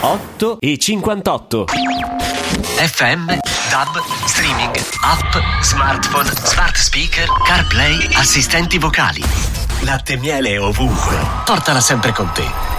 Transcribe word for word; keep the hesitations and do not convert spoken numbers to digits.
otto e cinquantotto. F M, D A B, streaming, app, smartphone, smart speaker, CarPlay, assistenti vocali. Latte e miele ovunque. Portala sempre con te.